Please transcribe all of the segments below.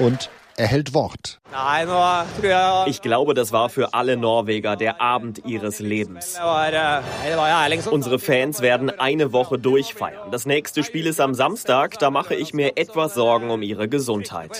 und er hält Wort. Ich glaube, das war für alle Norweger der Abend ihres Lebens. Unsere Fans werden eine Woche durchfeiern. Das nächste Spiel ist am Samstag, da mache ich mir etwas Sorgen um ihre Gesundheit.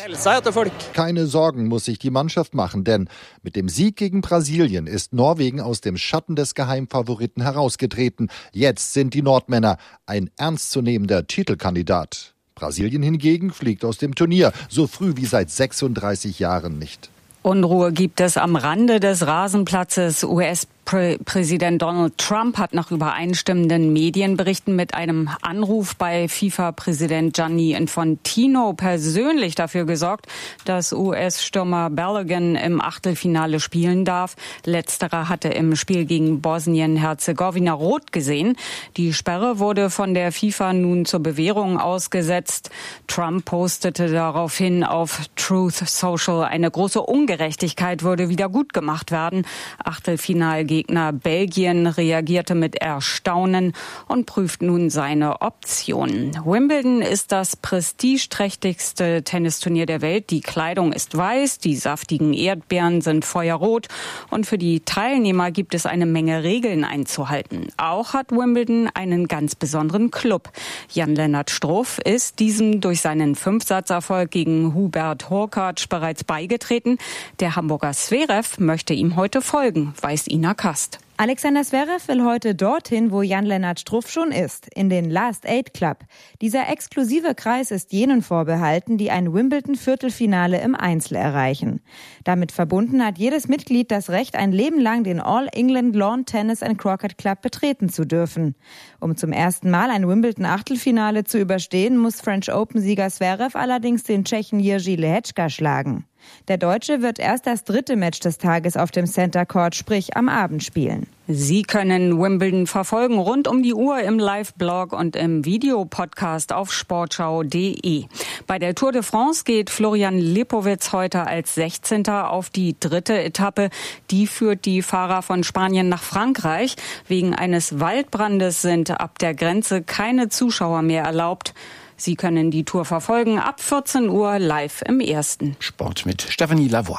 Keine Sorgen muss sich die Mannschaft machen, denn mit dem Sieg gegen Brasilien ist Norwegen aus dem Schatten des Geheimfavoriten herausgetreten. Jetzt sind die Nordmänner ein ernstzunehmender Titelkandidat. Brasilien hingegen fliegt aus dem Turnier, so früh wie seit 36 Jahren nicht. Unruhe gibt es am Rande des Rasenplatzes. US-Präsident Donald Trump hat nach übereinstimmenden Medienberichten mit einem Anruf bei FIFA-Präsident Gianni Infantino persönlich dafür gesorgt, dass US-Stürmer Balogun im Achtelfinale spielen darf. Letzterer hatte im Spiel gegen Bosnien-Herzegowina rot gesehen. Die Sperre wurde von der FIFA nun zur Bewährung ausgesetzt. Trump postete daraufhin auf Truth Social, eine große Ungerechtigkeit würde wieder gut gemacht werden. Achtelfinalgegner Belgien reagierte mit Erstaunen und prüft nun seine Optionen. Wimbledon ist das prestigeträchtigste Tennisturnier der Welt. Die Kleidung ist weiß, die saftigen Erdbeeren sind feuerrot und für die Teilnehmer gibt es eine Menge Regeln einzuhalten. Auch hat Wimbledon einen ganz besonderen Club. Jan-Lennart Struff ist diesem durch seinen Fünfsatzerfolg gegen Hubert Hurkacz bereits beigetreten. Der Hamburger Zverev möchte ihm heute folgen, weiß Ina Kast. Alexander Zverev will heute dorthin, wo Jan-Lennart Struff schon ist, in den Last Eight Club. Dieser exklusive Kreis ist jenen vorbehalten, die ein Wimbledon-Viertelfinale im Einzel erreichen. Damit verbunden hat jedes Mitglied das Recht, ein Leben lang den All England Lawn Tennis and Croquet Club betreten zu dürfen. Um zum ersten Mal ein Wimbledon-Achtelfinale zu überstehen, muss French Open-Sieger Zverev allerdings den Tschechen Jiří Lehečka schlagen. Der Deutsche wird erst das dritte Match des Tages auf dem Center Court, sprich am Abend, spielen. Sie können Wimbledon verfolgen rund um die Uhr im Live-Blog und im Videopodcast auf sportschau.de. Bei der Tour de France geht Florian Lipowitz heute als 16. auf die dritte Etappe. Die führt die Fahrer von Spanien nach Frankreich. Wegen eines Waldbrandes sind ab der Grenze keine Zuschauer mehr erlaubt. Sie können die Tour verfolgen ab 14 Uhr live im Ersten. Sport mit Stefanie Lavoie.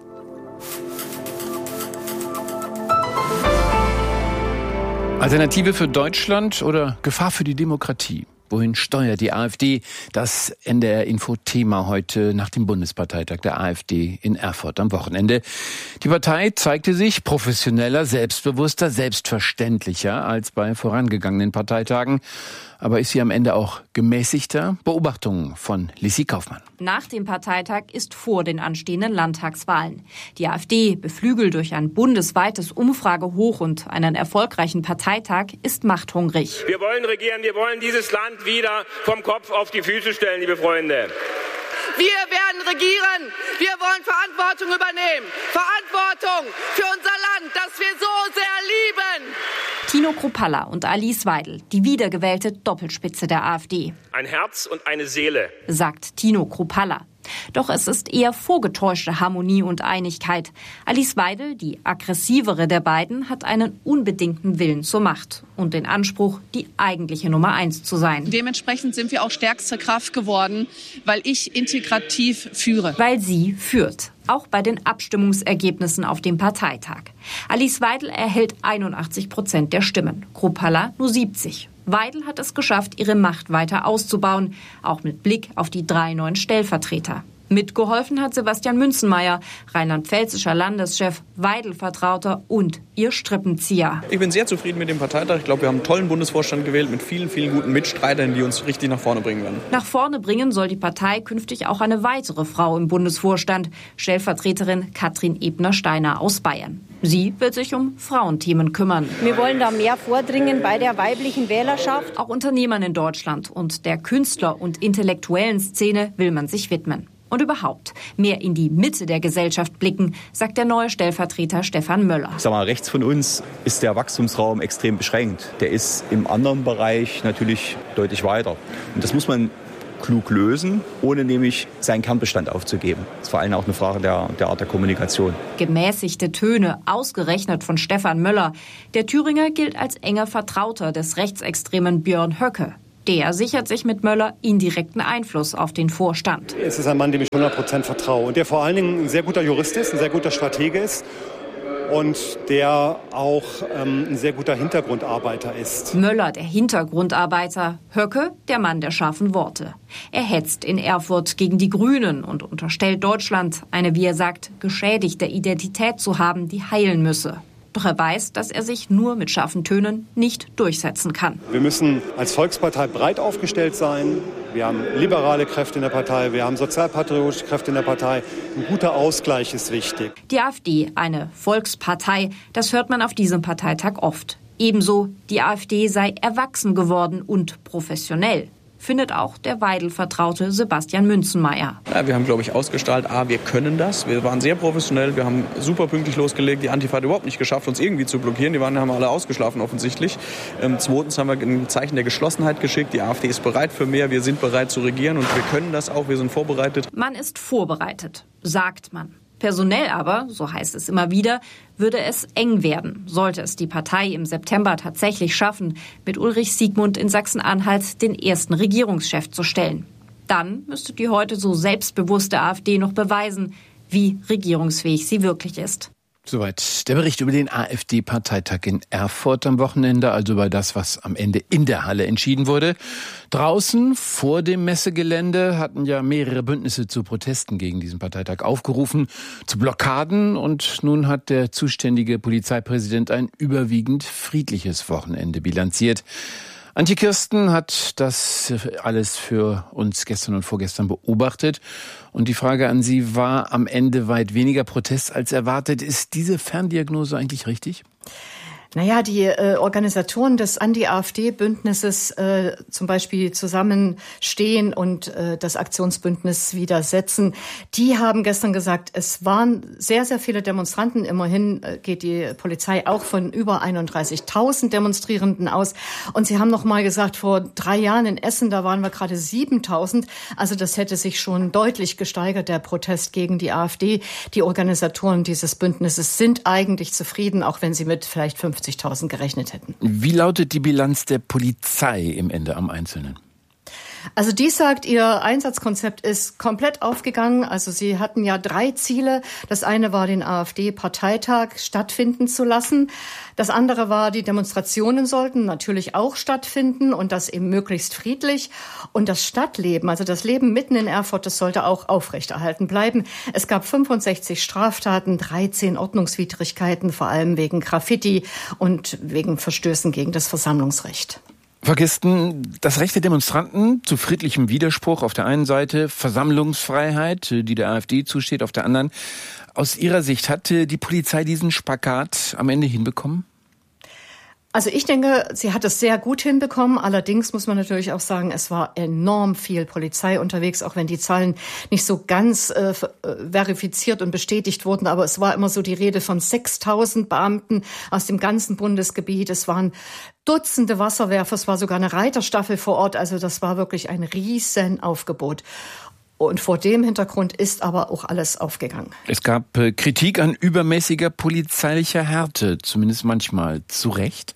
Alternative für Deutschland oder Gefahr für die Demokratie? Wohin steuert die AfD? Das NDR-Info-Thema heute nach dem Bundesparteitag der AfD in Erfurt am Wochenende. Die Partei zeigte sich professioneller, selbstbewusster, selbstverständlicher als bei vorangegangenen Parteitagen. Aber ist sie am Ende auch gemäßigter? Beobachtungen von Lissi Kaufmann. Nach dem Parteitag ist vor den anstehenden Landtagswahlen. Die AfD, beflügelt durch ein bundesweites Umfragehoch und einen erfolgreichen Parteitag, ist machthungrig. Wir wollen regieren, wir wollen dieses Land wieder vom Kopf auf die Füße stellen, liebe Freunde. Wir werden regieren. Wir wollen Verantwortung übernehmen. Verantwortung für unser Land, das wir so sehr lieben. Tino Kruppalla und Alice Weidel, die wiedergewählte Doppelspitze der AfD. Ein Herz und eine Seele, sagt Tino Kruppalla. Doch es ist eher vorgetäuschte Harmonie und Einigkeit. Alice Weidel, die aggressivere der beiden, hat einen unbedingten Willen zur Macht und den Anspruch, die eigentliche Nummer 1 zu sein. Dementsprechend sind wir auch stärkste Kraft geworden, weil ich integrativ führe. Weil sie führt. Auch bei den Abstimmungsergebnissen auf dem Parteitag. Alice Weidel erhält 81% der Stimmen, Kruppalla nur 70%. Weidel hat es geschafft, ihre Macht weiter auszubauen, auch mit Blick auf die 3 neuen Stellvertreter. Mitgeholfen hat Sebastian Münzenmaier, rheinland-pfälzischer Landeschef, Weidel-Vertrauter und ihr Strippenzieher. Ich bin sehr zufrieden mit dem Parteitag. Ich glaube, wir haben einen tollen Bundesvorstand gewählt mit vielen, vielen guten Mitstreitern, die uns richtig nach vorne bringen werden. Nach vorne bringen soll die Partei künftig auch eine weitere Frau im Bundesvorstand, Stellvertreterin Katrin Ebner-Steiner aus Bayern. Sie wird sich um Frauenthemen kümmern. Wir wollen da mehr vordringen bei der weiblichen Wählerschaft. Auch Unternehmern in Deutschland und der Künstler- und intellektuellen Szene will man sich widmen. Und überhaupt mehr in die Mitte der Gesellschaft blicken, sagt der neue Stellvertreter Stefan Möller. Ich sag mal, rechts von uns ist der Wachstumsraum extrem beschränkt. Der ist im anderen Bereich natürlich deutlich weiter. Und das muss man klug lösen, ohne nämlich seinen Kernbestand aufzugeben. Das ist vor allem auch eine Frage der Art der Kommunikation. Gemäßigte Töne, ausgerechnet von Stefan Möller. Der Thüringer gilt als enger Vertrauter des rechtsextremen Björn Höcke. Der sichert sich mit Möller indirekten Einfluss auf den Vorstand. Es ist ein Mann, dem ich 100% vertraue und der vor allen Dingen ein sehr guter Jurist ist, ein sehr guter Stratege ist und der auch ein sehr guter Hintergrundarbeiter ist. Möller, der Hintergrundarbeiter, Höcke, der Mann der scharfen Worte. Er hetzt in Erfurt gegen die Grünen und unterstellt Deutschland, eine, wie er sagt, geschädigte Identität zu haben, die heilen müsse. Doch er weiß, dass er sich nur mit scharfen Tönen nicht durchsetzen kann. Wir müssen als Volkspartei breit aufgestellt sein. Wir haben liberale Kräfte in der Partei, wir haben sozialpatriotische Kräfte in der Partei. Ein guter Ausgleich ist wichtig. Die AfD, eine Volkspartei, das hört man auf diesem Parteitag oft. Ebenso, die AfD sei erwachsen geworden und professionell. Findet auch der Weidel-Vertraute Sebastian Münzenmaier. Ja, wir haben, glaube ich, ausgestrahlt, wir können das. Wir waren sehr professionell, wir haben super pünktlich losgelegt. Die Antifa hat überhaupt nicht geschafft, uns irgendwie zu blockieren. Die haben alle ausgeschlafen offensichtlich. Zweitens haben wir ein Zeichen der Geschlossenheit geschickt. Die AfD ist bereit für mehr, wir sind bereit zu regieren und wir können das auch, wir sind vorbereitet. Man ist vorbereitet, sagt man. Personell aber, so heißt es immer wieder, würde es eng werden, sollte es die Partei im September tatsächlich schaffen, mit Ulrich Siegmund in Sachsen-Anhalt den ersten Regierungschef zu stellen. Dann müsste die heute so selbstbewusste AfD noch beweisen, wie regierungsfähig sie wirklich ist. Soweit der Bericht über den AfD-Parteitag in Erfurt am Wochenende, also über das, was am Ende in der Halle entschieden wurde. Draußen vor dem Messegelände hatten ja mehrere Bündnisse zu Protesten gegen diesen Parteitag aufgerufen, zu Blockaden, und nun hat der zuständige Polizeipräsident ein überwiegend friedliches Wochenende bilanziert. Antje Kirsten hat das alles für uns gestern und vorgestern beobachtet. Und die Frage an Sie: War am Ende weit weniger Protest als erwartet? Ist diese Ferndiagnose eigentlich richtig? Naja, die Organisatoren des Anti-AfD-Bündnisses zum Beispiel zusammenstehen und das Aktionsbündnis widersetzen, die haben gestern gesagt, es waren sehr, sehr viele Demonstranten. Immerhin geht die Polizei auch von über 31.000 Demonstrierenden aus. Und sie haben noch mal gesagt, vor 3 Jahren in Essen, da waren wir gerade 7.000. Also das hätte sich schon deutlich gesteigert, der Protest gegen die AfD. Die Organisatoren dieses Bündnisses sind eigentlich zufrieden, auch wenn sie mit vielleicht 50.000 gerechnet hätten. Wie lautet die Bilanz der Polizei im Ende am Einzelnen? Also die sagt, ihr Einsatzkonzept ist komplett aufgegangen. Also sie hatten ja 3 Ziele. Das eine war, den AfD-Parteitag stattfinden zu lassen. Das andere war, die Demonstrationen sollten natürlich auch stattfinden und das eben möglichst friedlich. Und das Stadtleben, also das Leben mitten in Erfurt, das sollte auch aufrechterhalten bleiben. Es gab 65 Straftaten, 13 Ordnungswidrigkeiten, vor allem wegen Graffiti und wegen Verstößen gegen das Versammlungsrecht. Frau Kirsten, das Recht der Demonstranten zu friedlichem Widerspruch auf der einen Seite, Versammlungsfreiheit, die der AfD zusteht, auf der anderen. Aus Ihrer Sicht hat die Polizei diesen Spagat am Ende hinbekommen? Also ich denke, sie hat es sehr gut hinbekommen. Allerdings muss man natürlich auch sagen, es war enorm viel Polizei unterwegs, auch wenn die Zahlen nicht so ganz verifiziert und bestätigt wurden. Aber es war immer so die Rede von 6.000 Beamten aus dem ganzen Bundesgebiet. Es waren Dutzende Wasserwerfer, es war sogar eine Reiterstaffel vor Ort. Also das war wirklich ein Riesenaufgebot. Und vor dem Hintergrund ist aber auch alles aufgegangen. Es gab Kritik an übermäßiger polizeilicher Härte, zumindest manchmal. Zu Recht?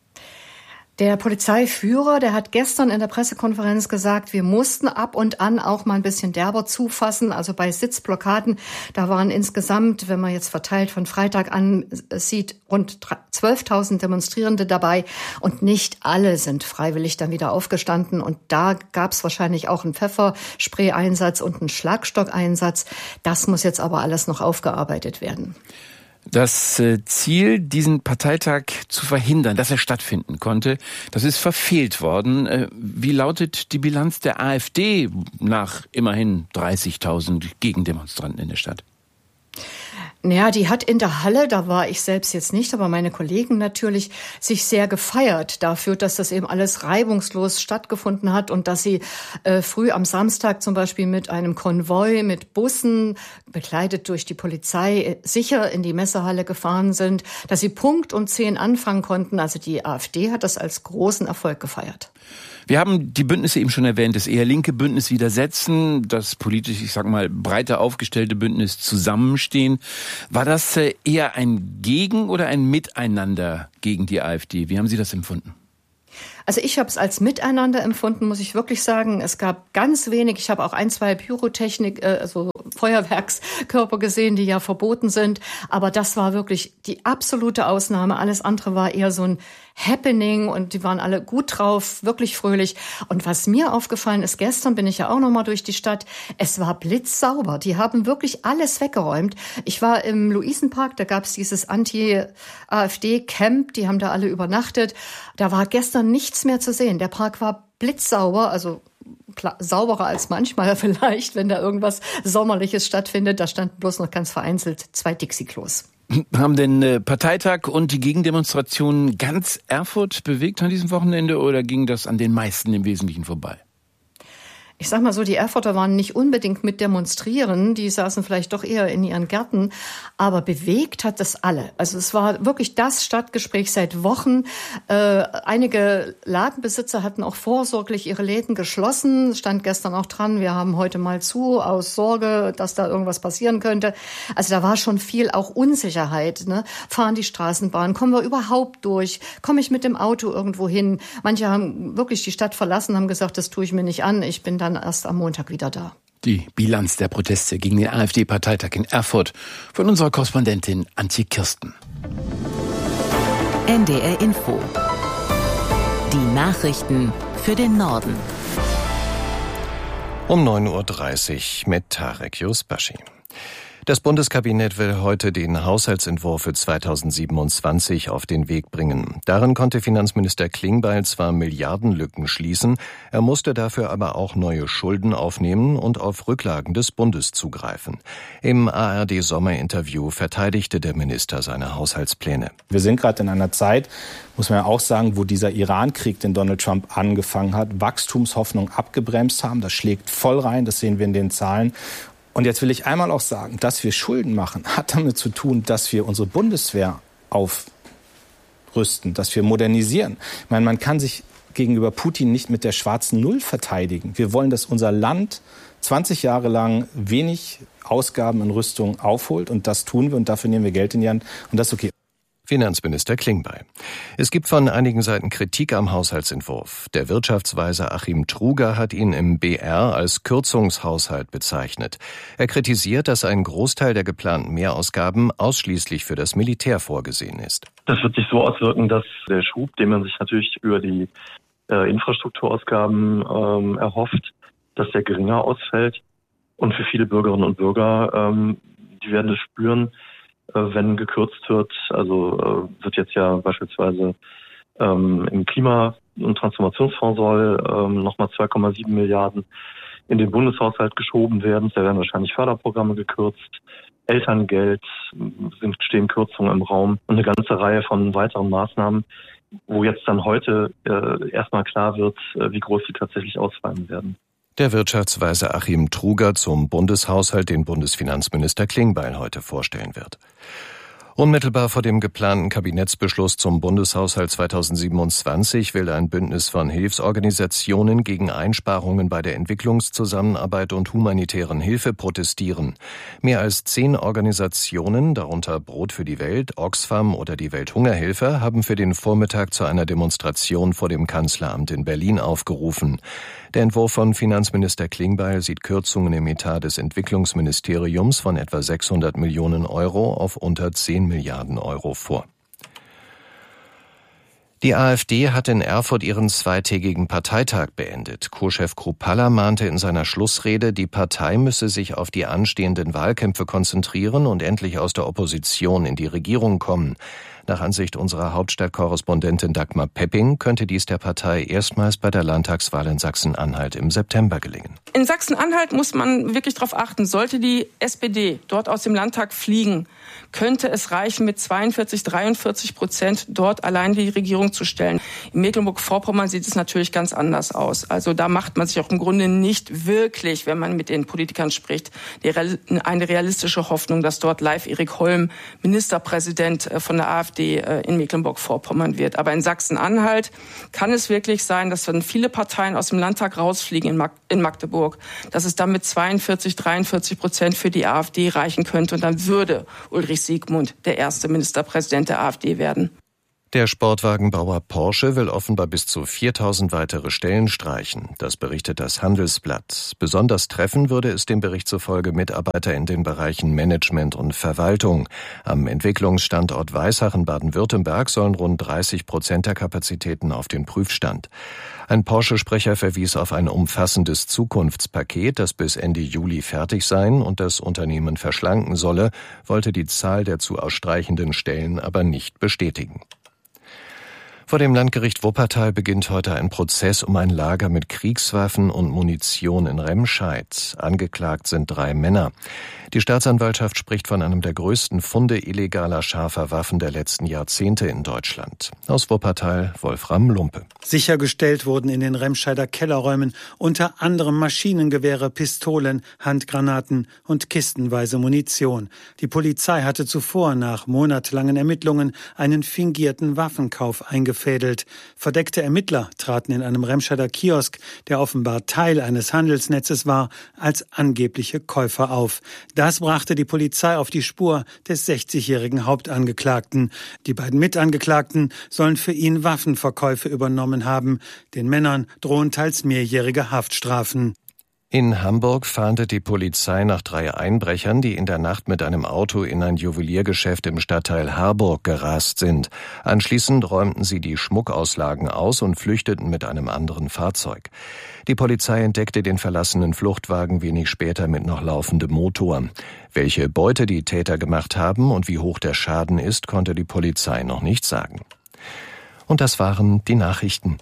Der Polizeiführer, der hat gestern in der Pressekonferenz gesagt, wir mussten ab und an auch mal ein bisschen derber zufassen. Also bei Sitzblockaden, da waren insgesamt, wenn man jetzt verteilt von Freitag an sieht, rund 12.000 Demonstrierende dabei. Und nicht alle sind freiwillig dann wieder aufgestanden. Und da gab es wahrscheinlich auch einen Pfefferspray-Einsatz und einen Schlagstockeinsatz. Das muss jetzt aber alles noch aufgearbeitet werden. Das Ziel, diesen Parteitag zu verhindern, dass er stattfinden konnte, das ist verfehlt worden. Wie lautet die Bilanz der AfD nach immerhin 30.000 Gegendemonstranten in der Stadt? Naja, die hat in der Halle, da war ich selbst jetzt nicht, aber meine Kollegen natürlich, sich sehr gefeiert dafür, dass das eben alles reibungslos stattgefunden hat und dass sie früh am Samstag zum Beispiel mit einem Konvoi, mit Bussen, begleitet durch die Polizei, sicher in die Messehalle gefahren sind, dass sie Punkt um 10 anfangen konnten. Also die AfD hat das als großen Erfolg gefeiert. Wir haben die Bündnisse eben schon erwähnt, das eher linke Bündnis Widersetzen, das politisch, ich sag mal, breiter aufgestellte Bündnis Zusammenstehen. War das eher ein Gegen- oder ein Miteinander gegen die AfD? Wie haben Sie das empfunden? Also ich habe es als Miteinander empfunden, muss ich wirklich sagen. Es gab ganz wenig. Ich habe auch 1, 2 Pyrotechnik, also Feuerwerkskörper gesehen, die ja verboten sind. Aber das war wirklich die absolute Ausnahme. Alles andere war eher so ein Happening und die waren alle gut drauf, wirklich fröhlich. Und was mir aufgefallen ist, gestern bin ich ja auch noch mal durch die Stadt. Es war blitzsauber. Die haben wirklich alles weggeräumt. Ich war im Luisenpark, da gab es dieses Anti-AfD-Camp. Die haben da alle übernachtet. Da war gestern nichts mehr zu sehen. Der Park war blitzsauber, also sauberer als manchmal vielleicht, wenn da irgendwas Sommerliches stattfindet. Da standen bloß noch ganz vereinzelt 2 Dixie-Klos. Haben denn Parteitag und die Gegendemonstrationen ganz Erfurt bewegt an diesem Wochenende oder ging das an den meisten im Wesentlichen vorbei? Ich sag mal so, die Erfurter waren nicht unbedingt mit demonstrieren, die saßen vielleicht doch eher in ihren Gärten, aber bewegt hat das alle. Also es war wirklich das Stadtgespräch seit Wochen. Einige Ladenbesitzer hatten auch vorsorglich ihre Läden geschlossen, stand gestern auch dran, wir haben heute mal zu, aus Sorge, dass da irgendwas passieren könnte. Also da war schon viel auch Unsicherheit, ne? Fahren die Straßenbahn, kommen wir überhaupt durch, komme ich mit dem Auto irgendwo hin? Manche haben wirklich die Stadt verlassen, haben gesagt, das tue ich mir nicht an, ich bin dann erst am Montag wieder da. Die Bilanz der Proteste gegen den AfD-Parteitag in Erfurt von unserer Korrespondentin Antje Kirsten. NDR Info. Die Nachrichten für den Norden. Um 9.30 Uhr mit Tarek Yusbashi. Das Bundeskabinett will heute den Haushaltsentwurf für 2027 auf den Weg bringen. Darin konnte Finanzminister Klingbeil zwar Milliardenlücken schließen, er musste dafür aber auch neue Schulden aufnehmen und auf Rücklagen des Bundes zugreifen. Im ARD-Sommerinterview verteidigte der Minister seine Haushaltspläne. Wir sind gerade in einer Zeit, muss man ja auch sagen, wo dieser Iran-Krieg, den Donald Trump angefangen hat, Wachstumshoffnung abgebremst haben. Das schlägt voll rein, das sehen wir in den Zahlen. Und jetzt will ich einmal auch sagen, dass wir Schulden machen, hat damit zu tun, dass wir unsere Bundeswehr aufrüsten, dass wir modernisieren. Ich meine, man kann sich gegenüber Putin nicht mit der schwarzen Null verteidigen. Wir wollen, dass unser Land 20 Jahre lang wenig Ausgaben in Rüstung aufholt und das tun wir und dafür nehmen wir Geld in die Hand und das ist okay. Finanzminister Klingbeil. Es gibt von einigen Seiten Kritik am Haushaltsentwurf. Der Wirtschaftsweise Achim Truger hat ihn im BR als Kürzungshaushalt bezeichnet. Er kritisiert, dass ein Großteil der geplanten Mehrausgaben ausschließlich für das Militär vorgesehen ist. Das wird sich so auswirken, dass der Schub, den man sich natürlich über die Infrastrukturausgaben erhofft, dass der geringer ausfällt. Und für viele Bürgerinnen und Bürger, die werden es spüren, wenn gekürzt wird. Also wird jetzt ja beispielsweise im Klima- und Transformationsfonds soll nochmal 2,7 Milliarden in den Bundeshaushalt geschoben werden. Da werden wahrscheinlich Förderprogramme gekürzt. Elterngeld stehen Kürzungen im Raum und eine ganze Reihe von weiteren Maßnahmen, wo jetzt dann heute erstmal klar wird, wie groß sie tatsächlich ausfallen werden. Der Wirtschaftsweise Achim Truger zum Bundeshaushalt, den Bundesfinanzminister Klingbeil heute vorstellen wird. Unmittelbar vor dem geplanten Kabinettsbeschluss zum Bundeshaushalt 2027 will ein Bündnis von Hilfsorganisationen gegen Einsparungen bei der Entwicklungszusammenarbeit und humanitären Hilfe protestieren. Mehr als 10 Organisationen, darunter Brot für die Welt, Oxfam oder die Welthungerhilfe, haben für den Vormittag zu einer Demonstration vor dem Kanzleramt in Berlin aufgerufen. Der Entwurf von Finanzminister Klingbeil sieht Kürzungen im Etat des Entwicklungsministeriums von etwa 600 Millionen Euro auf unter 10 Milliarden Euro vor. Die AfD hat in Erfurt ihren zweitägigen Parteitag beendet. Co-Chef Kruppalla mahnte in seiner Schlussrede, die Partei müsse sich auf die anstehenden Wahlkämpfe konzentrieren und endlich aus der Opposition in die Regierung kommen. Nach Ansicht unserer Hauptstadtkorrespondentin Dagmar Pepping könnte dies der Partei erstmals bei der Landtagswahl in Sachsen-Anhalt im September gelingen. In Sachsen-Anhalt muss man wirklich darauf achten, sollte die SPD dort aus dem Landtag fliegen, könnte es reichen, mit 42-43% dort allein die Regierung zu stellen. In Mecklenburg-Vorpommern sieht es natürlich ganz anders aus. Also da macht man sich auch im Grunde nicht wirklich, wenn man mit den Politikern spricht, eine realistische Hoffnung, dass dort live Erik Holm Ministerpräsident von der AfD in Mecklenburg-Vorpommern wird. Aber in Sachsen-Anhalt kann es wirklich sein, dass wenn viele Parteien aus dem Landtag rausfliegen in Magdeburg, dass es dann mit 42-43% für die AfD reichen könnte und dann würde Ulrich Siegmund der erste Ministerpräsident der AfD werden. Der Sportwagenbauer Porsche will offenbar bis zu 4.000 weitere Stellen streichen. Das berichtet das Handelsblatt. Besonders treffen würde es dem Bericht zufolge Mitarbeiter in den Bereichen Management und Verwaltung. Am Entwicklungsstandort Weissachen Baden-Württemberg sollen rund 30% der Kapazitäten auf den Prüfstand. Ein Porsche-Sprecher verwies auf ein umfassendes Zukunftspaket, das bis Ende Juli fertig sein und das Unternehmen verschlanken solle, wollte die Zahl der zu ausstreichenden Stellen aber nicht bestätigen. Vor dem Landgericht Wuppertal beginnt heute ein Prozess um ein Lager mit Kriegswaffen und Munition in Remscheid. Angeklagt sind 3 Männer. Die Staatsanwaltschaft spricht von einem der größten Funde illegaler scharfer Waffen der letzten Jahrzehnte in Deutschland. Aus Wuppertal Wolfram Lumpe. Sichergestellt wurden in den Remscheider Kellerräumen unter anderem Maschinengewehre, Pistolen, Handgranaten und kistenweise Munition. Die Polizei hatte zuvor nach monatelangen Ermittlungen einen fingierten Waffenkauf eingefädelt. Verdeckte Ermittler traten in einem Remscheider Kiosk, der offenbar Teil eines Handelsnetzes war, als angebliche Käufer auf. Das brachte die Polizei auf die Spur des 60-jährigen Hauptangeklagten. Die beiden Mitangeklagten sollen für ihn Waffenverkäufe übernommen haben. Den Männern drohen teils mehrjährige Haftstrafen. In Hamburg fahndet die Polizei nach 3 Einbrechern, die in der Nacht mit einem Auto in ein Juweliergeschäft im Stadtteil Harburg gerast sind. Anschließend räumten sie die Schmuckauslagen aus und flüchteten mit einem anderen Fahrzeug. Die Polizei entdeckte den verlassenen Fluchtwagen wenig später mit noch laufendem Motor. Welche Beute die Täter gemacht haben und wie hoch der Schaden ist, konnte die Polizei noch nicht sagen. Und das waren die Nachrichten.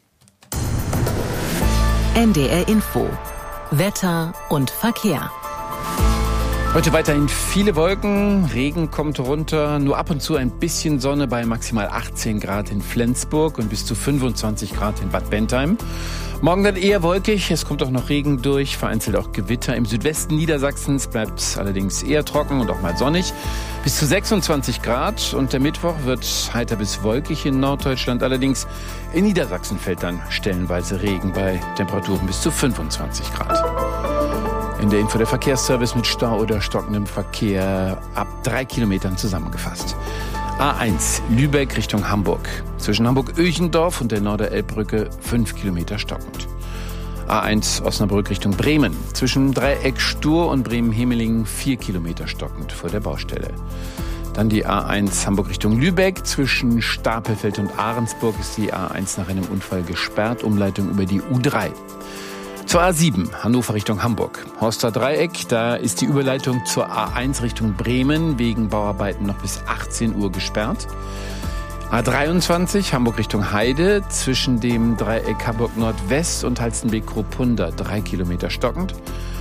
NDR Info. Wetter und Verkehr. Heute weiterhin viele Wolken, Regen kommt runter, nur ab und zu ein bisschen Sonne bei maximal 18 Grad in Flensburg und bis zu 25 Grad in Bad Bentheim. Morgen dann eher wolkig, es kommt auch noch Regen durch, vereinzelt auch Gewitter. Im Südwesten Niedersachsens bleibt es allerdings eher trocken und auch mal sonnig. Bis zu 26 Grad und der Mittwoch wird heiter bis wolkig in Norddeutschland. Allerdings in Niedersachsen fällt dann stellenweise Regen bei Temperaturen bis zu 25 Grad. In der Info der Verkehrsservice mit Stau oder stockendem Verkehr ab 3 Kilometern zusammengefasst. A1 Lübeck Richtung Hamburg. Zwischen Hamburg-Öchendorf und der Norderelbbrücke 5 Kilometer stockend. A1 Osnabrück Richtung Bremen. Zwischen Dreieck Stur und Bremen-Hemelingen 4 Kilometer stockend vor der Baustelle. Dann die A1 Hamburg Richtung Lübeck. Zwischen Stapelfeld und Ahrensburg ist die A1 nach einem Unfall gesperrt. Umleitung über die U3. Zur A7, Hannover Richtung Hamburg. Horster Dreieck, da ist die Überleitung zur A1 Richtung Bremen wegen Bauarbeiten noch bis 18 Uhr gesperrt. A23, Hamburg Richtung Heide, zwischen dem Dreieck Hamburg Nordwest und Halstenbeek-Kropunda 3 Kilometer stockend.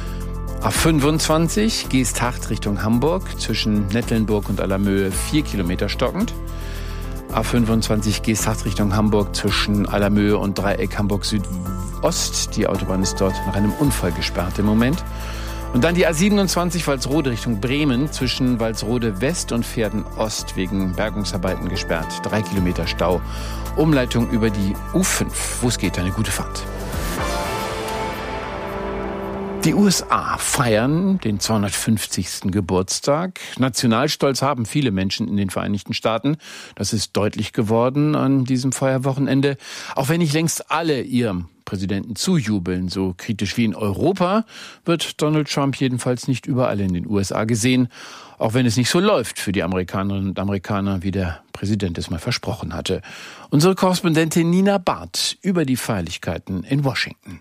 A25, Geesthacht Richtung Hamburg, zwischen Nettlenburg und Allermöhe 4 Kilometer stockend. A25 Geesthacht Richtung Hamburg zwischen Allermöhe und Dreieck Hamburg Südost. Die Autobahn ist dort nach einem Unfall gesperrt im Moment. Und dann die A27 Walsrode Richtung Bremen zwischen Walsrode West und Verden Ost wegen Bergungsarbeiten gesperrt. 3 Kilometer Stau. Umleitung über die U5. Wo es geht, eine gute Fahrt. Die USA feiern den 250. Geburtstag. Nationalstolz haben viele Menschen in den Vereinigten Staaten. Das ist deutlich geworden an diesem Feierwochenende. Auch wenn nicht längst alle ihrem Präsidenten zujubeln, so kritisch wie in Europa, wird Donald Trump jedenfalls nicht überall in den USA gesehen. Auch wenn es nicht so läuft für die Amerikanerinnen und Amerikaner, wie der Präsident es mal versprochen hatte. Unsere Korrespondentin Nina Barth über die Feierlichkeiten in Washington.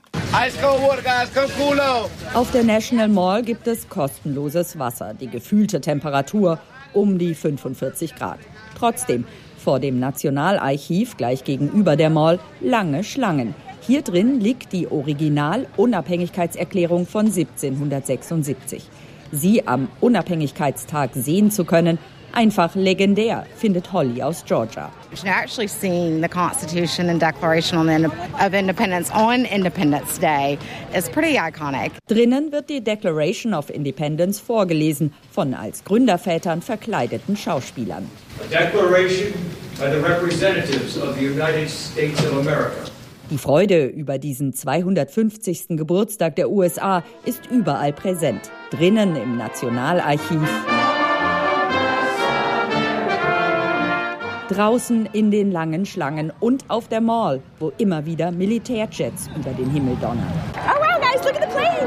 Auf der National Mall gibt es kostenloses Wasser. Die gefühlte Temperatur um die 45 Grad. Trotzdem, vor dem Nationalarchiv gleich gegenüber der Mall lange Schlangen. Hier drin liegt die Original-Unabhängigkeitserklärung von 1776. Sie am Unabhängigkeitstag sehen zu können, einfach legendär, findet Holly aus Georgia. Actually seeing the Constitution and Declaration of Independence on Independence Day is pretty iconic. Drinnen wird die Declaration of Independence vorgelesen von als Gründervätern verkleideten Schauspielern. A declaration by the representatives of the United States of America. Die Freude über diesen 250. Geburtstag der USA ist überall präsent. Drinnen im Nationalarchiv, Draußen in den langen Schlangen und auf der Mall, wo immer wieder Militärjets über den Himmel donnern. Oh wow, guys, look at the planes!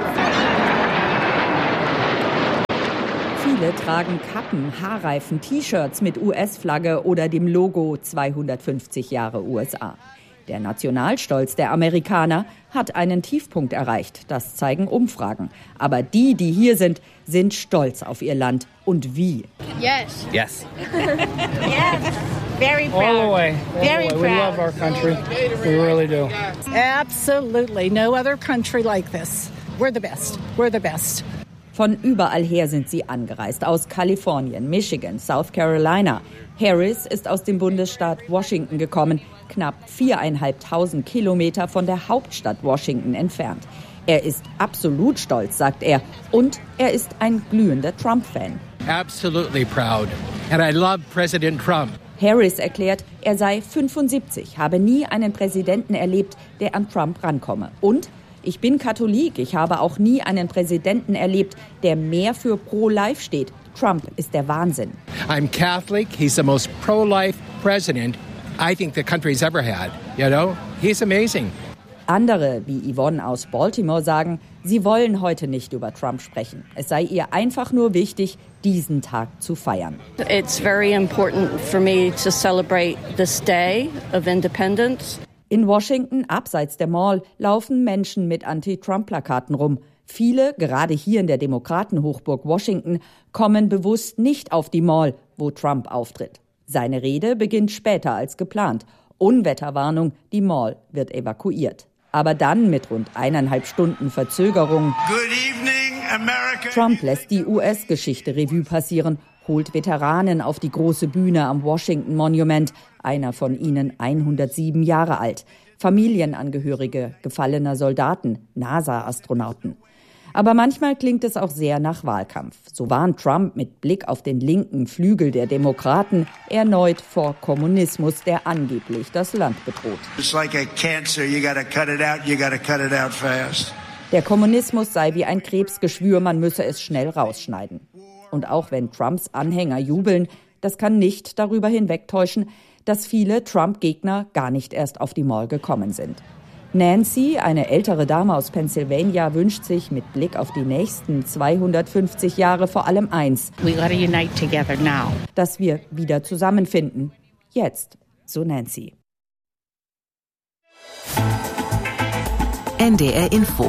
Viele tragen Kappen, Haarreifen, T-Shirts mit US-Flagge oder dem Logo 250 Jahre USA. Der Nationalstolz der Amerikaner hat einen Tiefpunkt erreicht, das zeigen Umfragen. Aber die hier sind, sind stolz auf ihr Land. Und wie? Yes. Yes. Yes. Very proud. All the way. Very proud. We love our country. We really do. Absolutely. No other country like this. We're the best. We're the best. Von überall her sind sie angereist, aus Kalifornien, Michigan, South Carolina. Harris ist aus dem Bundesstaat Washington gekommen, knapp 4.500 Kilometer von der Hauptstadt Washington entfernt. Er ist absolut stolz, sagt er, und er ist ein glühender Trump-Fan. Absolutely proud. And I love President Trump. Harris erklärt, er sei 75, habe nie einen Präsidenten erlebt, der an Trump rankomme. Und ich bin Katholik, ich habe auch nie einen Präsidenten erlebt, der mehr für Pro-Life steht. Trump ist der Wahnsinn. I'm Catholic. He's the most pro-life president I think the country's ever had. You know, he's amazing. Andere, wie Yvonne aus Baltimore, sagen, sie wollen heute nicht über Trump sprechen. Es sei ihr einfach nur wichtig, diesen Tag zu feiern. It's very important for me to celebrate this day of independence. In Washington, abseits der Mall, laufen Menschen mit Anti-Trump-Plakaten rum. Viele, gerade hier in der Demokratenhochburg Washington, kommen bewusst nicht auf die Mall, wo Trump auftritt. Seine Rede beginnt später als geplant. Unwetterwarnung, die Mall wird evakuiert. Aber dann mit rund 1,5 Stunden Verzögerung. Good evening, America. Trump lässt die US-Geschichte Revue passieren, holt Veteranen auf die große Bühne am Washington Monument, einer von ihnen 107 Jahre alt, Familienangehörige gefallener Soldaten, NASA-Astronauten. Aber manchmal klingt es auch sehr nach Wahlkampf. So warnt Trump mit Blick auf den linken Flügel der Demokraten erneut vor Kommunismus, der angeblich das Land bedroht. It's like a cancer, you gotta cut it out fast. Der Kommunismus sei wie ein Krebsgeschwür, man müsse es schnell rausschneiden. Und auch wenn Trumps Anhänger jubeln, das kann nicht darüber hinwegtäuschen, dass viele Trump-Gegner gar nicht erst auf die Mall gekommen sind. Nancy, eine ältere Dame aus Pennsylvania, wünscht sich mit Blick auf die nächsten 250 Jahre vor allem eins: We gotta unite together now. Dass wir wieder zusammenfinden. Jetzt, so Nancy. NDR Info.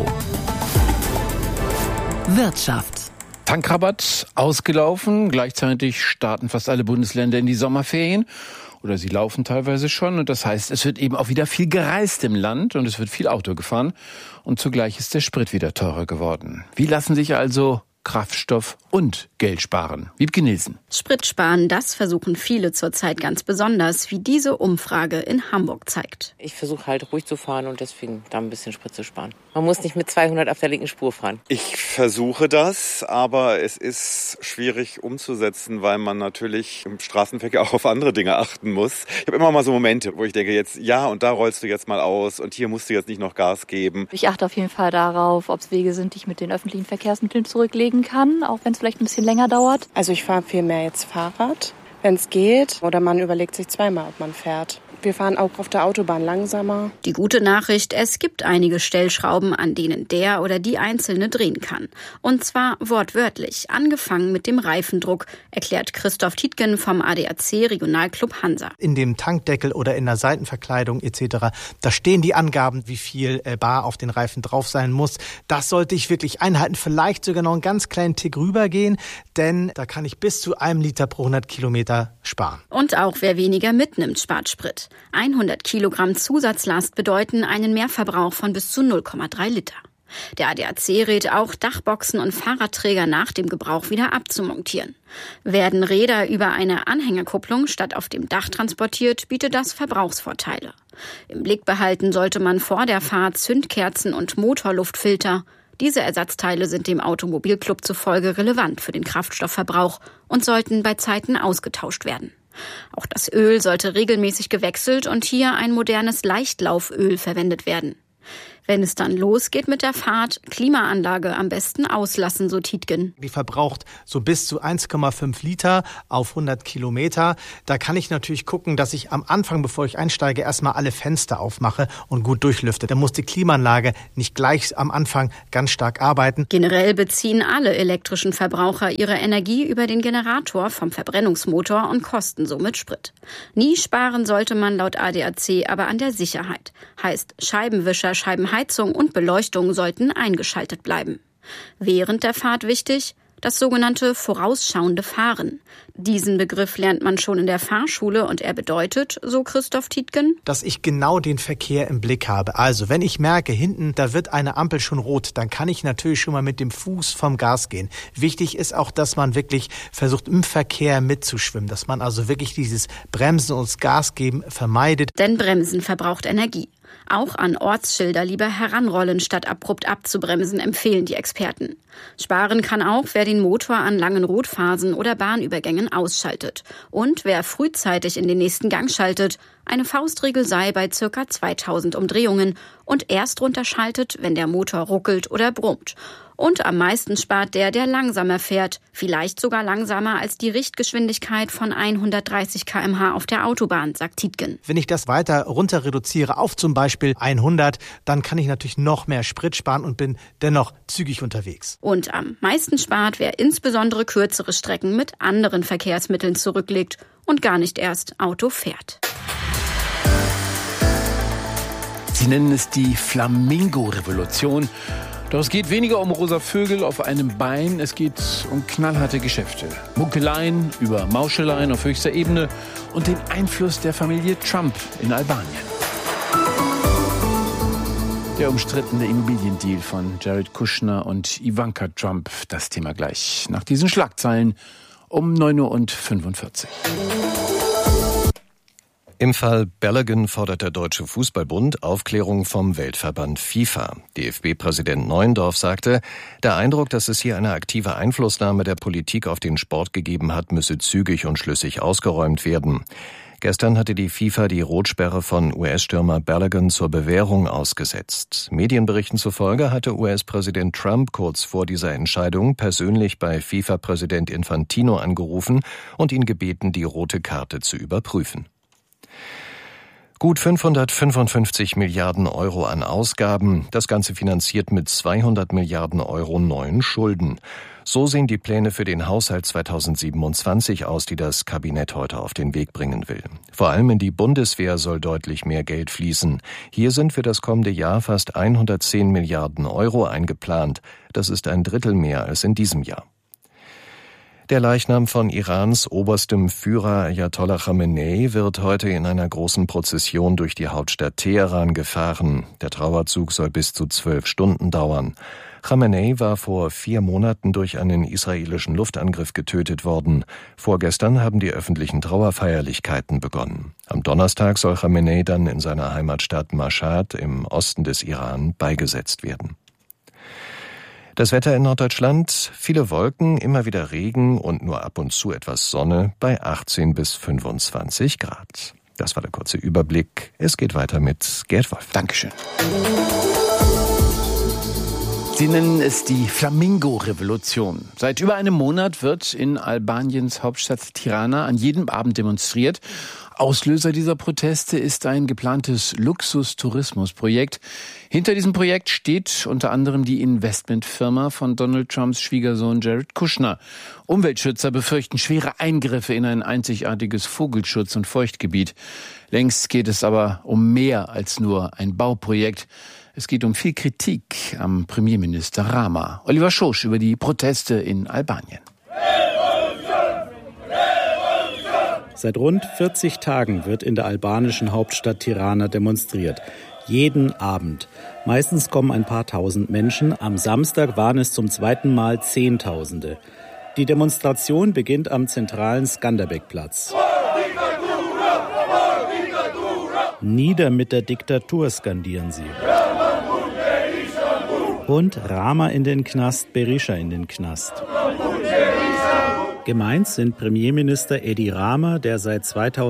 Wirtschaft. Tankrabatt ausgelaufen. Gleichzeitig starten fast alle Bundesländer in die Sommerferien. Oder sie laufen teilweise schon. Und das heißt, es wird eben auch wieder viel gereist im Land und es wird viel Auto gefahren. Und zugleich ist der Sprit wieder teurer geworden. Wie lassen sich also Kraftstoff und Geld sparen? Wiebke Nielsen. Sprit sparen, das versuchen viele zurzeit ganz besonders, wie diese Umfrage in Hamburg zeigt. Ich versuche halt ruhig zu fahren und deswegen da ein bisschen Sprit zu sparen. Man muss nicht mit 200 auf der linken Spur fahren. Ich versuche das, aber es ist schwierig umzusetzen, weil man natürlich im Straßenverkehr auch auf andere Dinge achten muss. Ich habe immer mal so Momente, wo ich denke, jetzt ja, und da rollst du jetzt mal aus und hier musst du jetzt nicht noch Gas geben. Ich achte auf jeden Fall darauf, ob es Wege sind, die ich mit den öffentlichen Verkehrsmitteln zurücklegen kann, auch wenn es vielleicht ein bisschen länger dauert. Also ich fahre viel mehr jetzt Fahrrad, wenn es geht, oder man überlegt sich zweimal, ob man fährt. Wir fahren auch auf der Autobahn langsamer. Die gute Nachricht, es gibt einige Stellschrauben, an denen der oder die Einzelne drehen kann. Und zwar wortwörtlich, angefangen mit dem Reifendruck, erklärt Christoph Tietgen vom ADAC Regionalclub Hansa. In dem Tankdeckel oder in der Seitenverkleidung etc., da stehen die Angaben, wie viel Bar auf den Reifen drauf sein muss. Das sollte ich wirklich einhalten, vielleicht sogar noch einen ganz kleinen Tick rübergehen, denn da kann ich bis zu 1 Liter pro 100 Kilometer sparen. Und auch wer weniger mitnimmt, spart Sprit. 100 Kilogramm Zusatzlast bedeuten einen Mehrverbrauch von bis zu 0,3 Liter. Der ADAC rät auch, Dachboxen und Fahrradträger nach dem Gebrauch wieder abzumontieren. Werden Räder über eine Anhängerkupplung statt auf dem Dach transportiert, bietet das Verbrauchsvorteile. Im Blick behalten sollte man vor der Fahrt Zündkerzen und Motorluftfilter. Diese Ersatzteile sind dem Automobilclub zufolge relevant für den Kraftstoffverbrauch und sollten bei Zeiten ausgetauscht werden. Auch das Öl sollte regelmäßig gewechselt und hier ein modernes Leichtlauföl verwendet werden. Wenn es dann losgeht mit der Fahrt, Klimaanlage am besten auslassen, so Tietgen. Die verbraucht so bis zu 1,5 Liter auf 100 Kilometer. Da kann ich natürlich gucken, dass ich am Anfang, bevor ich einsteige, erstmal alle Fenster aufmache und gut durchlüfte. Da muss die Klimaanlage nicht gleich am Anfang ganz stark arbeiten. Generell beziehen alle elektrischen Verbraucher ihre Energie über den Generator vom Verbrennungsmotor und kosten somit Sprit. Nie sparen sollte man laut ADAC aber an der Sicherheit. Heißt, Scheibenwischer, Scheibenheizung und Beleuchtung sollten eingeschaltet bleiben. Während der Fahrt wichtig, das sogenannte vorausschauende Fahren. Diesen Begriff lernt man schon in der Fahrschule und er bedeutet, so Christoph Tietgen, dass ich genau den Verkehr im Blick habe. Also wenn ich merke, hinten, da wird eine Ampel schon rot, dann kann ich natürlich schon mal mit dem Fuß vom Gas gehen. Wichtig ist auch, dass man wirklich versucht, im Verkehr mitzuschwimmen, dass man also wirklich dieses Bremsen und das Gas geben vermeidet. Denn Bremsen verbraucht Energie. Auch an Ortsschilder lieber heranrollen, statt abrupt abzubremsen, empfehlen die Experten. Sparen kann auch, wer den Motor an langen Rotphasen oder Bahnübergängen ausschaltet. Und wer frühzeitig in den nächsten Gang schaltet. Eine Faustregel sei bei ca. 2000 Umdrehungen und erst runterschaltet, wenn der Motor ruckelt oder brummt. Und am meisten spart der langsamer fährt, vielleicht sogar langsamer als die Richtgeschwindigkeit von 130 km/h auf der Autobahn, sagt Tietgen. Wenn ich das weiter runter reduziere auf zum Beispiel 100, dann kann ich natürlich noch mehr Sprit sparen und bin dennoch zügig unterwegs. Und am meisten spart, wer insbesondere kürzere Strecken mit anderen Verkehrsmitteln zurücklegt und gar nicht erst Auto fährt. Sie nennen es die Flamingo-Revolution. Doch es geht weniger um rosa Vögel auf einem Bein, es geht um knallharte Geschäfte. Muckeleien über Mauscheleien auf höchster Ebene und den Einfluss der Familie Trump in Albanien. Der umstrittene Immobiliendeal von Jared Kushner und Ivanka Trump, das Thema gleich nach diesen Schlagzeilen um 9:45 Uhr. Im Fall Balogun fordert der Deutsche Fußballbund Aufklärung vom Weltverband FIFA. DFB-Präsident Neuendorf sagte, der Eindruck, dass es hier eine aktive Einflussnahme der Politik auf den Sport gegeben hat, müsse zügig und schlüssig ausgeräumt werden. Gestern hatte die FIFA die Rotsperre von US-Stürmer Balogun zur Bewährung ausgesetzt. Medienberichten zufolge hatte US-Präsident Trump kurz vor dieser Entscheidung persönlich bei FIFA-Präsident Infantino angerufen und ihn gebeten, die rote Karte zu überprüfen. Gut 555 Milliarden Euro an Ausgaben, das Ganze finanziert mit 200 Milliarden Euro neuen Schulden. So sehen die Pläne für den Haushalt 2027 aus, die das Kabinett heute auf den Weg bringen will. Vor allem in die Bundeswehr soll deutlich mehr Geld fließen. Hier sind für das kommende Jahr fast 110 Milliarden Euro eingeplant. Das ist ein Drittel mehr als in diesem Jahr. Der Leichnam von Irans oberstem Führer Ayatollah Khamenei wird heute in einer großen Prozession durch die Hauptstadt Teheran gefahren. Der Trauerzug soll bis zu 12 Stunden dauern. Khamenei war vor 4 Monaten durch einen israelischen Luftangriff getötet worden. Vorgestern haben die öffentlichen Trauerfeierlichkeiten begonnen. Am Donnerstag soll Khamenei dann in seiner Heimatstadt Mashhad im Osten des Iran beigesetzt werden. Das Wetter in Norddeutschland, viele Wolken, immer wieder Regen und nur ab und zu etwas Sonne bei 18 bis 25 Grad. Das war der kurze Überblick. Es geht weiter mit Gerd Wolf. Dankeschön. Sie nennen es die Flamingo-Revolution. Seit über einem Monat wird in Albaniens Hauptstadt Tirana an jedem Abend demonstriert. Auslöser dieser Proteste ist ein geplantes Luxustourismusprojekt. Hinter diesem Projekt steht unter anderem die Investmentfirma von Donald Trumps Schwiegersohn Jared Kushner. Umweltschützer befürchten schwere Eingriffe in ein einzigartiges Vogelschutz- und Feuchtgebiet. Längst geht es aber um mehr als nur ein Bauprojekt. Es geht um viel Kritik am Premierminister Rama. Oliver Schosch über die Proteste in Albanien. Seit rund 40 Tagen wird in der albanischen Hauptstadt Tirana demonstriert. Jeden Abend. Meistens kommen ein paar tausend Menschen. Am Samstag waren es zum zweiten Mal Zehntausende. Die Demonstration beginnt am zentralen Skanderbeg-Platz. Nieder mit der Diktatur, skandieren sie. Und Rama in den Knast, Berisha in den Knast. Gemeint sind Premierminister Edi Rama, der seit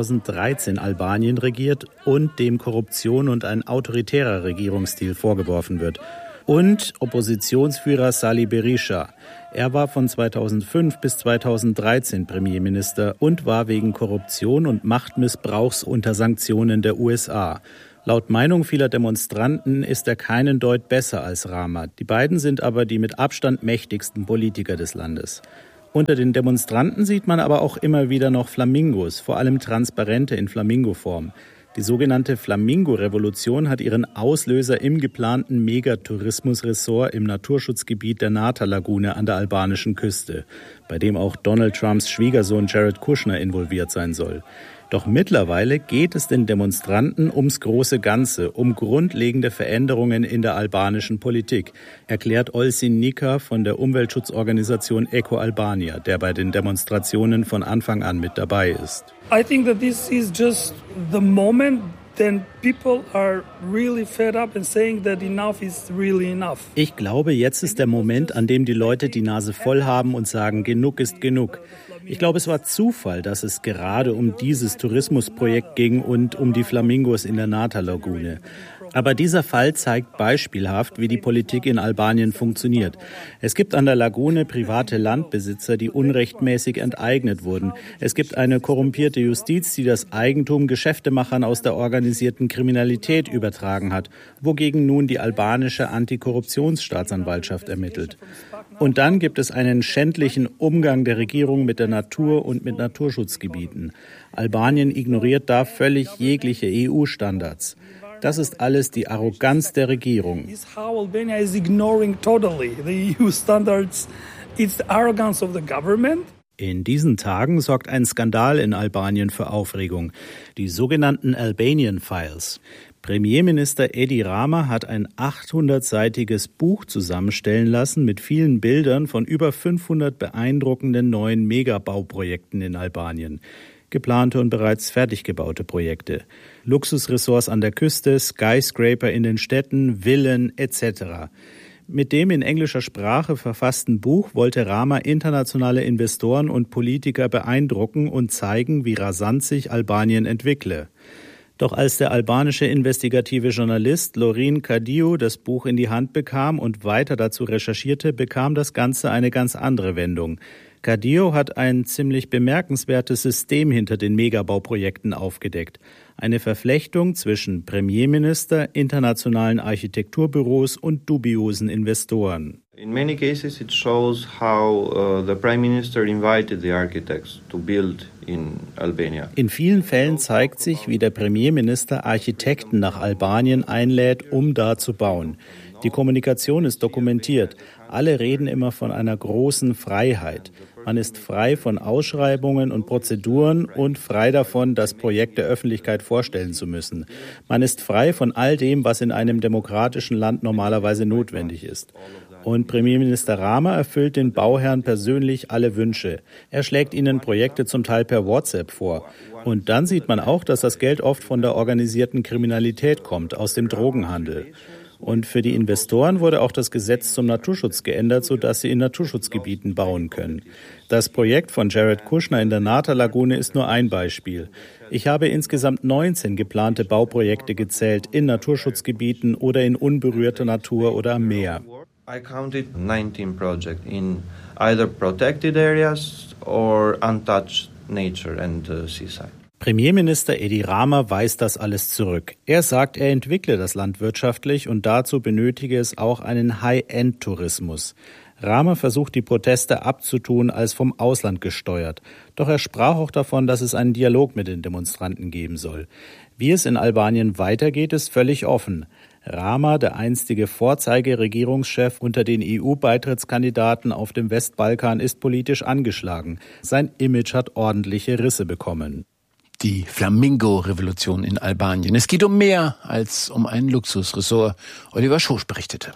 2013 Albanien regiert und dem Korruption und ein autoritärer Regierungsstil vorgeworfen wird. Und Oppositionsführer Sali Berisha. Er war von 2005 bis 2013 Premierminister und war wegen Korruption und Machtmissbrauchs unter Sanktionen der USA. Laut Meinung vieler Demonstranten ist er keinen Deut besser als Rama. Die beiden sind aber die mit Abstand mächtigsten Politiker des Landes. Unter den Demonstranten sieht man aber auch immer wieder noch Flamingos, vor allem transparente in Flamingoform. Die sogenannte Flamingo-Revolution hat ihren Auslöser im geplanten Megatourismusressort im Naturschutzgebiet der Nata-Lagune an der albanischen Küste, bei dem auch Donald Trumps Schwiegersohn Jared Kushner involviert sein soll. Doch mittlerweile geht es den Demonstranten ums große Ganze, um grundlegende Veränderungen in der albanischen Politik, erklärt Olsin Nika von der Umweltschutzorganisation Eco Albania, der bei den Demonstrationen von Anfang an mit dabei ist. I think that this is just the moment then people are really fed up and saying that enough is really enough. Ich glaube, jetzt ist der Moment, an dem die Leute die Nase voll haben und sagen, genug ist genug. Ich glaube, es war Zufall, dass es gerade um dieses Tourismusprojekt ging und um die Flamingos in der Nata-Lagune. Aber dieser Fall zeigt beispielhaft, wie die Politik in Albanien funktioniert. Es gibt an der Lagune private Landbesitzer, die unrechtmäßig enteignet wurden. Es gibt eine korrumpierte Justiz, die das Eigentum Geschäftemachern aus der organisierten Kriminalität übertragen hat, wogegen nun die albanische Antikorruptionsstaatsanwaltschaft ermittelt. Und dann gibt es einen schändlichen Umgang der Regierung mit der Natur und mit Naturschutzgebieten. Albanien ignoriert da völlig jegliche EU-Standards. Das ist alles die Arroganz der Regierung. How Albania is ignoring totally the EU standards. It's the arrogance of the government. In diesen Tagen sorgt ein Skandal in Albanien für Aufregung. Die sogenannten Albanian Files. Premierminister Edi Rama hat ein 800-seitiges Buch zusammenstellen lassen mit vielen Bildern von über 500 beeindruckenden neuen Megabauprojekten in Albanien. Geplante und bereits fertig gebaute Projekte. Luxusressorts an der Küste, Skyscraper in den Städten, Villen etc. Mit dem in englischer Sprache verfassten Buch wollte Rama internationale Investoren und Politiker beeindrucken und zeigen, wie rasant sich Albanien entwickle. Doch als der albanische investigative Journalist Lorin Kadiu das Buch in die Hand bekam und weiter dazu recherchierte, bekam das Ganze eine ganz andere Wendung. Kadiu hat ein ziemlich bemerkenswertes System hinter den Megabauprojekten aufgedeckt. Eine Verflechtung zwischen Premierminister, internationalen Architekturbüros und dubiosen Investoren. In many cases it shows how the Prime Minister invited the architects to build in Albania. In vielen Fällen zeigt sich, wie der Premierminister Architekten nach Albanien einlädt, um da zu bauen. Die Kommunikation ist dokumentiert. Alle reden immer von einer großen Freiheit. Man ist frei von Ausschreibungen und Prozeduren und frei davon, das Projekt der Öffentlichkeit vorstellen zu müssen. Man ist frei von all dem, was in einem demokratischen Land normalerweise notwendig ist. Und Premierminister Rama erfüllt den Bauherren persönlich alle Wünsche. Er schlägt ihnen Projekte zum Teil per WhatsApp vor. Und dann sieht man auch, dass das Geld oft von der organisierten Kriminalität kommt, aus dem Drogenhandel. Und für die Investoren wurde auch das Gesetz zum Naturschutz geändert, sodass sie in Naturschutzgebieten bauen können. Das Projekt von Jared Kushner in der Nata-Lagune ist nur ein Beispiel. Ich habe insgesamt 19 geplante Bauprojekte gezählt in Naturschutzgebieten oder in unberührter Natur oder am Meer. I counted 19 projects in either protected areas or untouched nature and seaside. Premierminister Edi Rama weist das alles zurück. Er sagt, er entwickle das Land wirtschaftlich und dazu benötige es auch einen High-End-Tourismus. Rama versucht, die Proteste abzutun als vom Ausland gesteuert. Doch er sprach auch davon, dass es einen Dialog mit den Demonstranten geben soll. Wie es in Albanien weitergeht, ist völlig offen. Rama, der einstige Vorzeigeregierungschef unter den EU-Beitrittskandidaten auf dem Westbalkan, ist politisch angeschlagen. Sein Image hat ordentliche Risse bekommen. Die Flamingo-Revolution in Albanien. Es geht um mehr als um ein Luxusressort. Oliver Schosch berichtete.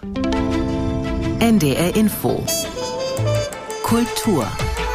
NDR Info. Kultur.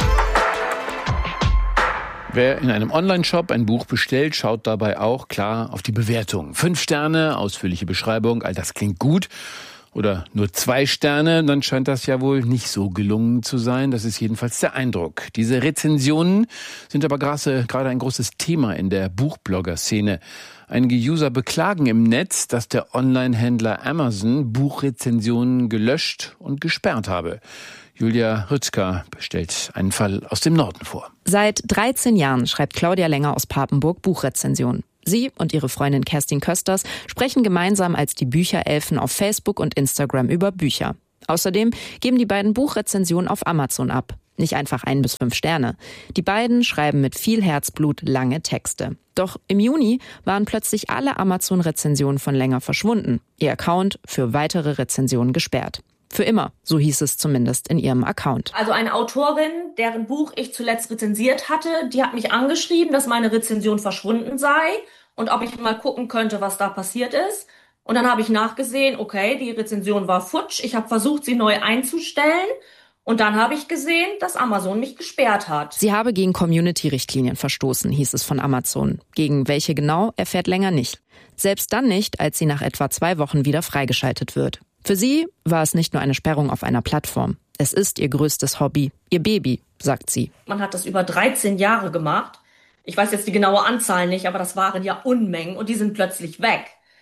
Wer in einem Online-Shop ein Buch bestellt, schaut dabei auch klar auf die Bewertung. 5 Sterne, ausführliche Beschreibung, all das klingt gut. oder nur 2 Sterne, dann scheint das ja wohl nicht so gelungen zu sein. Das ist jedenfalls der Eindruck. Diese Rezensionen sind aber gerade ein großes Thema in der Buchblogger-Szene. Einige User beklagen im Netz, dass der Online-Händler Amazon Buchrezensionen gelöscht und gesperrt habe. Julia Rützka stellt einen Fall aus dem Norden vor. Seit 13 Jahren schreibt Claudia Länger aus Papenburg Buchrezensionen. Sie und ihre Freundin Kerstin Kösters sprechen gemeinsam als die Bücherelfen auf Facebook und Instagram über Bücher. Außerdem geben die beiden Buchrezensionen auf Amazon ab. Nicht einfach 1 bis 5 Sterne. Die beiden schreiben mit viel Herzblut lange Texte. Doch im Juni waren plötzlich alle Amazon-Rezensionen von Länger verschwunden. Ihr Account für weitere Rezensionen gesperrt. Für immer, so hieß es zumindest in ihrem Account. Also eine Autorin, deren Buch ich zuletzt rezensiert hatte, die hat mich angeschrieben, dass meine Rezension verschwunden sei und ob ich mal gucken könnte, was da passiert ist. Und dann habe ich nachgesehen, okay, die Rezension war futsch. Ich habe versucht, sie neu einzustellen. Und dann habe ich gesehen, dass Amazon mich gesperrt hat. Sie habe gegen Community-Richtlinien verstoßen, hieß es von Amazon. Gegen welche genau, erfährt Länger nicht. Selbst dann nicht, als sie nach etwa 2 Wochen wieder freigeschaltet wird. Für sie war es nicht nur eine Sperrung auf einer Plattform. Es ist ihr größtes Hobby, ihr Baby, sagt sie. Man hat das über 13 Jahre gemacht. Ich weiß jetzt die genaue Anzahl nicht, aber das waren ja Unmengen und die sind plötzlich weg.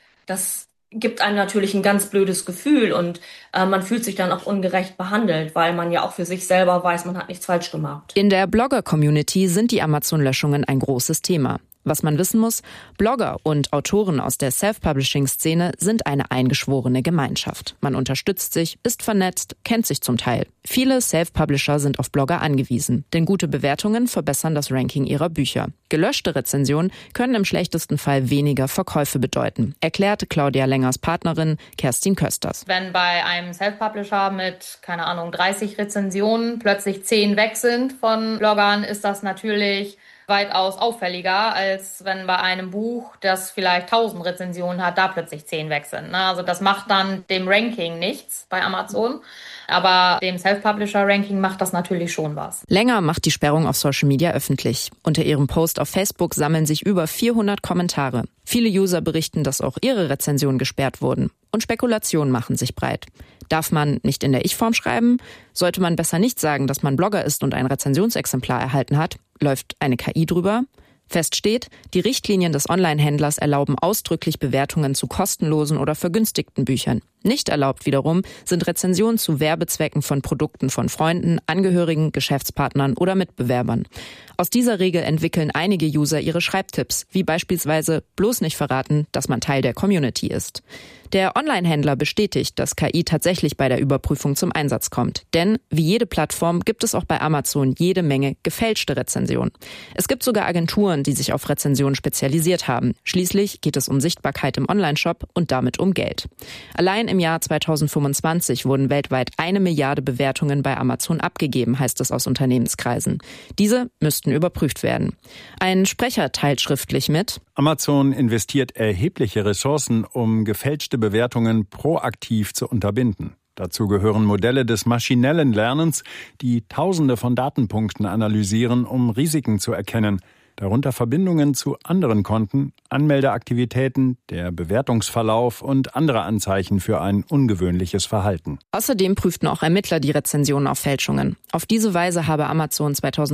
Das gibt einem natürlich ein ganz blödes Gefühl und man fühlt sich dann auch ungerecht behandelt, weil man ja auch für sich selber weiß, man hat nichts falsch gemacht. In der Blogger-Community sind die Amazon-Löschungen ein großes Thema. Was man wissen muss, Blogger und Autoren aus der Self-Publishing-Szene sind eine eingeschworene Gemeinschaft. Man unterstützt sich, ist vernetzt, kennt sich zum Teil. Viele Self-Publisher sind auf Blogger angewiesen, denn gute Bewertungen verbessern das Ranking ihrer Bücher. Gelöschte Rezensionen können im schlechtesten Fall weniger Verkäufe bedeuten, erklärte Claudia Längers Partnerin Kerstin Kösters. Wenn bei einem Self-Publisher mit, 30 Rezensionen plötzlich 10 weg sind von Bloggern, ist das natürlich weitaus auffälliger, als wenn bei einem Buch, das vielleicht 1000 Rezensionen hat, da plötzlich 10 weg sind. Also das macht dann dem Ranking nichts bei Amazon, aber dem Self-Publisher-Ranking macht das natürlich schon was. Länger macht die Sperrung auf Social Media öffentlich. Unter ihrem Post auf Facebook sammeln sich über 400 Kommentare. Viele User berichten, dass auch ihre Rezensionen gesperrt wurden. Und Spekulationen machen sich breit. Darf man nicht in der Ich-Form schreiben? Sollte man besser nicht sagen, dass man Blogger ist und ein Rezensionsexemplar erhalten hat? Läuft eine KI drüber? Fest steht, die Richtlinien des Online-Händlers erlauben ausdrücklich Bewertungen zu kostenlosen oder vergünstigten Büchern. Nicht erlaubt wiederum sind Rezensionen zu Werbezwecken von Produkten von Freunden, Angehörigen, Geschäftspartnern oder Mitbewerbern. Aus dieser Regel entwickeln einige User ihre Schreibtipps, wie beispielsweise bloß nicht verraten, dass man Teil der Community ist. Der Online-Händler bestätigt, dass KI tatsächlich bei der Überprüfung zum Einsatz kommt. Denn wie jede Plattform gibt es auch bei Amazon jede Menge gefälschte Rezensionen. Es gibt sogar Agenturen, die sich auf Rezensionen spezialisiert haben. Schließlich geht es um Sichtbarkeit im Onlineshop und damit um Geld. Allein im Jahr 2025 wurden weltweit 1 Milliarde Bewertungen bei Amazon abgegeben, heißt es aus Unternehmenskreisen. Diese müssten überprüft werden. Ein Sprecher teilt schriftlich mit: Amazon investiert erhebliche Ressourcen, um gefälschte Bewertungen proaktiv zu unterbinden. Dazu gehören Modelle des maschinellen Lernens, die Tausende von Datenpunkten analysieren, um Risiken zu erkennen. Darunter Verbindungen zu anderen Konten, Anmeldeaktivitäten, der Bewertungsverlauf und andere Anzeichen für ein ungewöhnliches Verhalten. Außerdem prüften auch Ermittler die Rezensionen auf Fälschungen. Auf diese Weise habe Amazon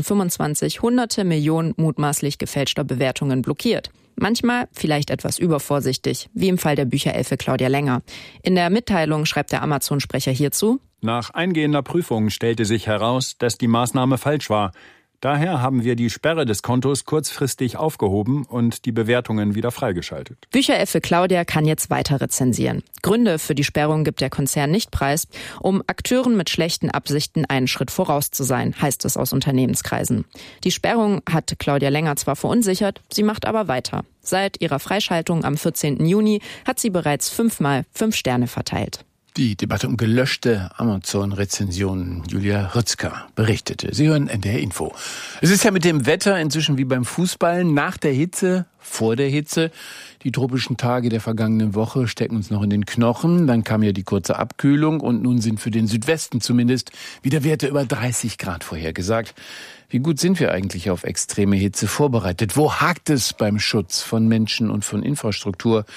2025 hunderte Millionen mutmaßlich gefälschter Bewertungen blockiert. Manchmal vielleicht etwas übervorsichtig, wie im Fall der Bücherelfe Claudia Länger. In der Mitteilung schreibt der Amazon-Sprecher hierzu: Nach eingehender Prüfung stellte sich heraus, dass die Maßnahme falsch war. Daher haben wir die Sperre des Kontos kurzfristig aufgehoben und die Bewertungen wieder freigeschaltet. Bücherelfe Claudia kann jetzt weiter rezensieren. Gründe für die Sperrung gibt der Konzern nicht preis, um Akteuren mit schlechten Absichten einen Schritt voraus zu sein, heißt es aus Unternehmenskreisen. Die Sperrung hat Claudia Länger zwar verunsichert, sie macht aber weiter. Seit ihrer Freischaltung am 14. Juni hat sie bereits 5-mal 5 Sterne verteilt. Die Debatte um gelöschte Amazon-Rezensionen. Julia Rützka berichtete. Sie hören NDR Info. Es ist ja mit dem Wetter inzwischen wie beim Fußball. Nach der Hitze, vor der Hitze. Die tropischen Tage der vergangenen Woche stecken uns noch in den Knochen. Dann kam ja die kurze Abkühlung und nun sind für den Südwesten zumindest wieder Werte über 30 Grad vorhergesagt. Wie gut sind wir eigentlich auf extreme Hitze vorbereitet? Wo hakt es beim Schutz von Menschen und von Infrastruktur?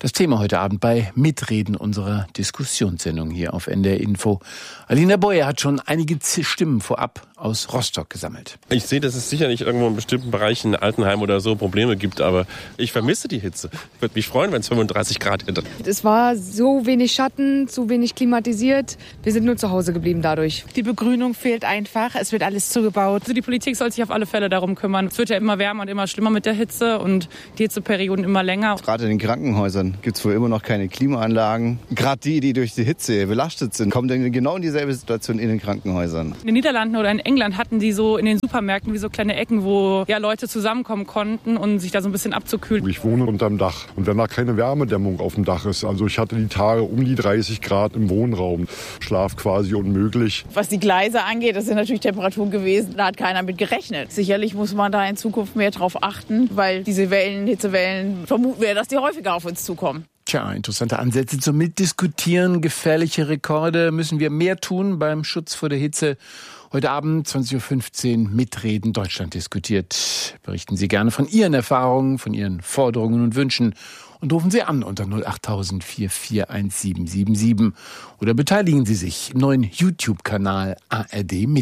Das Thema heute Abend bei Mitreden unserer Diskussionssendung hier auf NDR Info. Alina Boyer hat schon einige Stimmen vorab aus Rostock gesammelt. Ich sehe, dass es sicher nicht irgendwo in bestimmten Bereichen, Altenheim oder so, Probleme gibt, aber ich vermisse die Hitze. Ich würde mich freuen, wenn es 35 Grad hätte. Es war so wenig Schatten, zu wenig klimatisiert. Wir sind nur zu Hause geblieben dadurch. Die Begrünung fehlt einfach. Es wird alles zugebaut. Also die Politik soll sich auf alle Fälle darum kümmern. Es wird ja immer wärmer und immer schlimmer mit der Hitze und die Hitzeperioden immer länger. Gerade in den Krankenhäusern gibt es wohl immer noch keine Klimaanlagen. Gerade die durch die Hitze belastet sind, kommen dann genau in dieselbe Situation in den Krankenhäusern. In den Niederlanden oder in England hatten die so in den Supermärkten wie so kleine Ecken, wo ja Leute zusammenkommen konnten und sich da so ein bisschen abzukühlen. Ich wohne unterm Dach und wenn da keine Wärmedämmung auf dem Dach ist, also ich hatte die Tage um die 30 Grad im Wohnraum, Schlaf quasi unmöglich. Was die Gleise angeht, das sind natürlich Temperaturen gewesen, da hat keiner mit gerechnet. Sicherlich muss man da in Zukunft mehr drauf achten, weil diese Hitzewellen, vermuten wir, dass die häufiger auf uns zukommen. Tja, interessante Ansätze zum Mitdiskutieren. Gefährliche Rekorde. Müssen wir mehr tun beim Schutz vor der Hitze? Heute Abend, 20.15 Uhr, Mitreden Deutschland diskutiert. Berichten Sie gerne von Ihren Erfahrungen, von Ihren Forderungen und Wünschen. Und rufen Sie an unter 08000 441777. Oder beteiligen Sie sich im neuen YouTube-Kanal ARD mit.